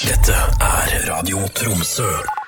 Dette Radio Tromsø.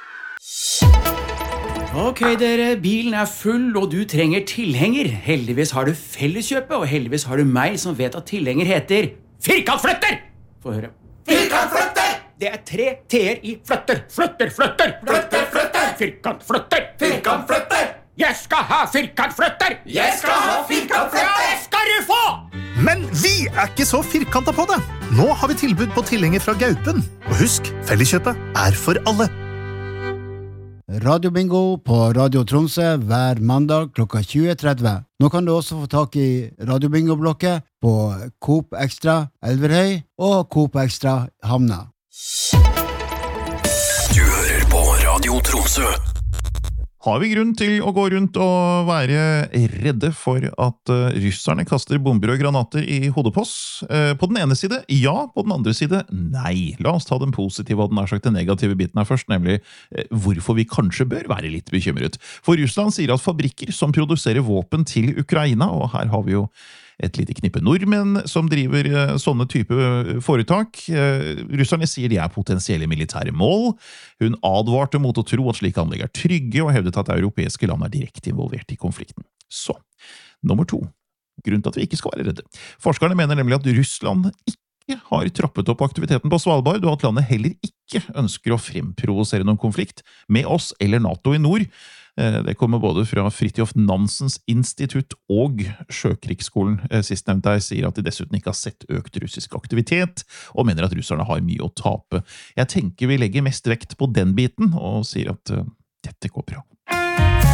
Ok dere, bilen full og du trenger tilhenger. Heldigvis har du Felleskjøpet, og heldigvis har du meg som vet at tilhenger heter Firkantflytter! Få høre. Firkantflytter! Det 3 t-er i flytter. Flytter, flytter! Flytter, flytter! Firkantflytter! Firkantflytter! Jeg skal ha firkantflytter! Jeg skal ha firkantflytter! Det skal du få! Men vi ikke så firkantet på det. Nå har vi tilbud på tilhenger fra Gaupen. Og husk, Felleskjøpet for alle. Radiobingo på Radio Tromsø hver mandag klokka 20:30. Nå kan du også få tak i Radiobingo-blokket på Coop Extra Elverhøy og Coop Extra Havna. Du hører på Radio Tromsø. Har vi grunn til å gå rundt og være redde for at russerne kaster bomber og granater i hodet på oss? På den ene side, ja. På den andre side, nei. La oss ta den positive og den den negative biten her først, nemlig hvorfor vi kanskje bør være litt bekymret. For Russland sier at fabrikker som produserer våpen til Ukraina, og her har vi jo et lite knippe nordmenn som driver sånne type foretak. Russerne sier de potensielle militære mål. Hun advarte mot å tro at slike anlegg trygge, og hevdet at europeiske land direkte involvert i konflikten. Så, nummer 2. Grunn til at vi ikke skal være redde. Forskerne mener nemlig at Russland ikke har trappet opp aktiviteten på Svalbard, og at landet heller ikke ønsker å fremprovosere noen konflikt med oss eller NATO i nord. Det kommer både fra Fridtjof Nansens institutt og Sjøkrigsskolen. Sistnevnte her sier at de dessuten ikke har sett økt russisk aktivitet, og mener at russerne har mye å tape. Jeg tenker vi legger mest vekt på den biten, og sier at dette går bra.